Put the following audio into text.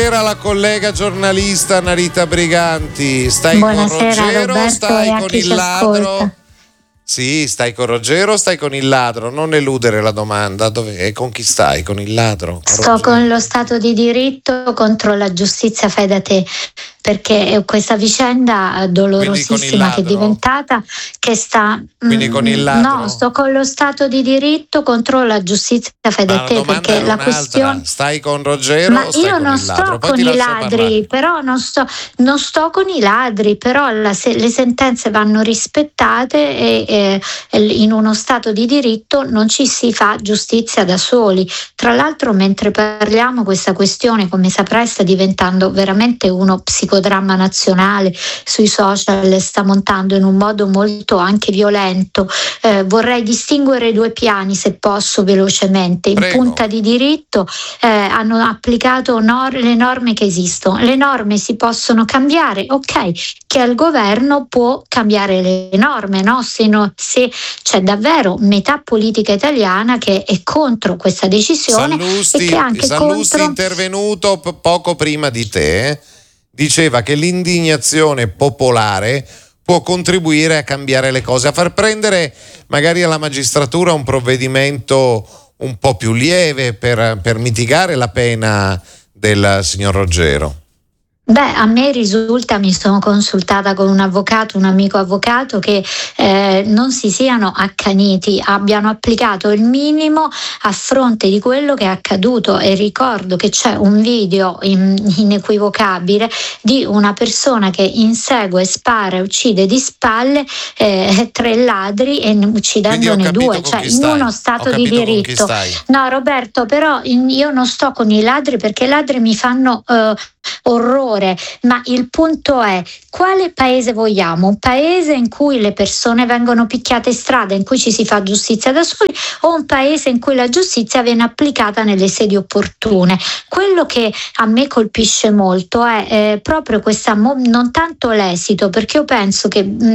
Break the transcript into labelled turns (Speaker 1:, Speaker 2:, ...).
Speaker 1: buonasera alla collega giornalista Narita Briganti. Stai
Speaker 2: Buonasera,
Speaker 1: con Ruggero
Speaker 2: Roberto,
Speaker 1: o stai
Speaker 2: e a
Speaker 1: con
Speaker 2: chi
Speaker 1: il
Speaker 2: ci
Speaker 1: ladro?
Speaker 2: ascolta.
Speaker 1: Sì, stai con Ruggero o stai con il ladro? Non eludere la domanda. Con chi stai? Con il ladro?
Speaker 2: Sto con lo Stato di diritto contro la giustizia, fai da te, perché questa vicenda dolorosissima che è diventata, che sta...
Speaker 1: Quindi con il ladro?
Speaker 2: No, sto con lo Stato di diritto contro la giustizia, fai da te, perché la questione...
Speaker 1: Stai con Ruggero
Speaker 2: Ma
Speaker 1: o stai
Speaker 2: io
Speaker 1: con
Speaker 2: non
Speaker 1: il
Speaker 2: sto
Speaker 1: ladro? Poi
Speaker 2: con
Speaker 1: ti
Speaker 2: i
Speaker 1: lascio
Speaker 2: ladri,
Speaker 1: parlare.
Speaker 2: però non sto con i ladri, però le sentenze vanno rispettate e in uno Stato di diritto non ci si fa giustizia da soli. Tra l'altro, mentre parliamo, questa questione, come saprai, sta diventando veramente uno psicodramma nazionale, sui social sta montando in un modo molto anche violento. Vorrei distinguere due piani, se posso, velocemente. In
Speaker 1: Prego.
Speaker 2: punta di diritto hanno applicato le norme che esistono. Le norme si possono cambiare, ok, che al governo può cambiare le norme, no? Se c'è davvero metà politica italiana che è contro questa decisione e che anche
Speaker 1: Sallusti intervenuto poco prima di te, diceva che l'indignazione popolare può contribuire a cambiare le cose, a far prendere magari alla magistratura un provvedimento un po' più lieve per mitigare la pena del signor Ruggero.
Speaker 2: Beh, a me risulta, mi sono consultata con un avvocato, un amico avvocato, che non si siano accaniti, abbiano applicato il minimo a fronte di quello che è accaduto, e ricordo che c'è un video inequivocabile di una persona che insegue, spara e uccide di spalle 3 ladri, e uccidendone 2, cioè in uno Stato di diritto. No, Roberto, però io non sto con i ladri, perché i ladri mi fanno orrore, ma il punto è: quale paese vogliamo? Un paese in cui le persone vengono picchiate in strada, in cui ci si fa giustizia da soli, o un paese in cui la giustizia viene applicata nelle sedi opportune? Quello che a me colpisce molto è proprio questa, non tanto l'esito, perché io penso che